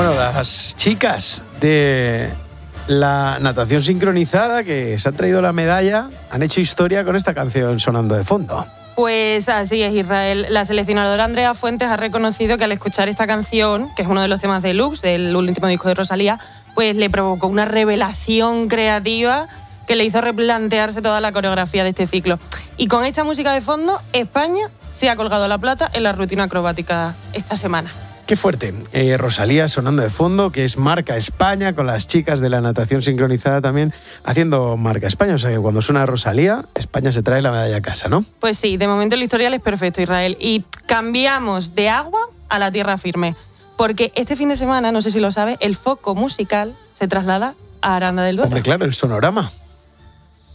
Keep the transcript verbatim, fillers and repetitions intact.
Bueno, las chicas de la natación sincronizada que se han traído la medalla han hecho historia con esta canción sonando de fondo. Pues así es, Israel. La seleccionadora Andrea Fuentes ha reconocido que al escuchar esta canción, que es uno de los temas de Lux, del último disco de Rosalía, pues le provocó una revelación creativa que le hizo replantearse toda la coreografía de este ciclo. Y con esta música de fondo, España se ha colgado la plata en la rutina acrobática esta semana. Qué fuerte. Eh, Rosalía sonando de fondo, que es marca España, con las chicas de la natación sincronizada también haciendo marca España. O sea que cuando suena Rosalía, España se trae la medalla a casa, ¿no? Pues sí, de momento el historial es perfecto, Israel. Y cambiamos de agua a la tierra firme. Porque este fin de semana, no sé si lo sabes, el foco musical se traslada a Aranda del Duero. Hombre, claro, el Sonorama.